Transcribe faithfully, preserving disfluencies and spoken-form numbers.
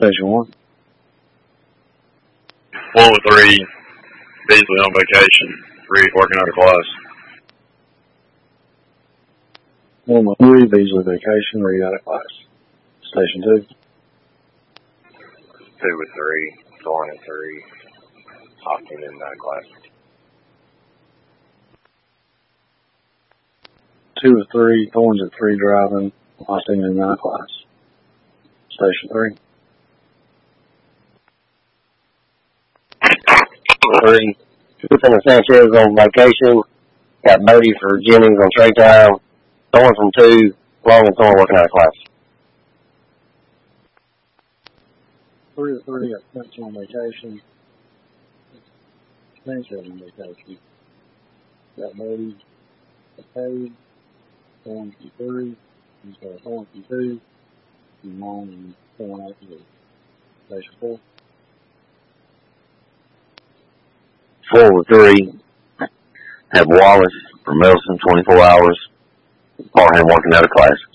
Station one. Four with three, Beasley on vacation, three working out of class. One with three, Beasley vacation, read out of class. Station two. Two with three, Thorn at three, Austin in uh, class. Two with three, Thorns at three driving, Austin in nine class. Station three. Three. Ethan and Sanchez on vacation. Got Bodie for Jennings on straight time. Thorn from two. Long and Thorn working out of class. Three to three, got Spencer on vacation. Sanchez on vacation. Got Bodie, Page, Thorn from three. He's got Thorn from two. And Long and Thorn out to Station four. Four with three. Have Wallace for Melson, twenty-four hours. Parham working out of class.